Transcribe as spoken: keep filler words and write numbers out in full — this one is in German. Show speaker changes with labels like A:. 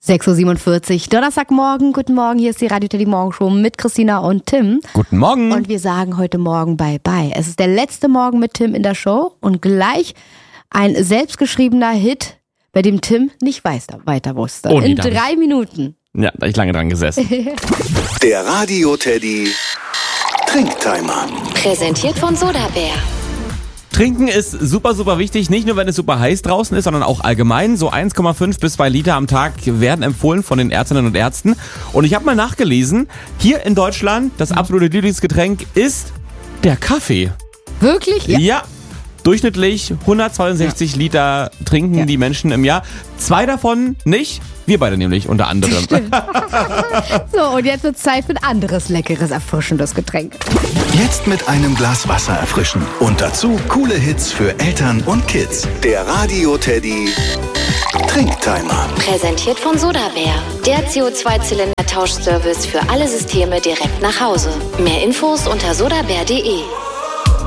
A: sechs Uhr siebenundvierzig, Donnerstagmorgen. Guten Morgen, hier ist die Radio Teddy Morgenshow mit Christina und Tim.
B: Guten Morgen.
A: Und wir sagen heute Morgen Bye-Bye. Es ist der letzte Morgen mit Tim in der Show und gleich ein selbstgeschriebener Hit, bei dem Tim nicht weiter, weiter wusste.
B: Oh, nee,
A: in
B: darf
A: drei
B: ich.
A: Minuten.
B: Ja, da hab ich lange dran gesessen.
C: Der Radio Teddy Trinktimer.
D: Präsentiert von Sodabär.
B: Trinken ist super, super wichtig, nicht nur wenn es super heiß draußen ist, sondern auch allgemein. So eins Komma fünf bis zwei Liter am Tag werden empfohlen von den Ärztinnen und Ärzten. Und ich habe mal nachgelesen, hier in Deutschland das absolute Lieblingsgetränk ist der Kaffee.
A: Wirklich?
B: Ja. ja. Durchschnittlich hundertzweiundsechzig ja. Liter trinken ja. die Menschen im Jahr. Zwei davon nicht, wir beide nämlich unter anderem.
A: So, und jetzt wird Zeit für ein anderes leckeres, erfrischendes Getränk.
C: Jetzt mit einem Glas Wasser erfrischen. Und dazu coole Hits für Eltern und Kids. Der Radio Teddy Trinktimer.
D: Präsentiert von Sodabär. Der C O zwei Zylinder Tauschservice für alle Systeme direkt nach Hause. Mehr Infos unter sodabär punkt de.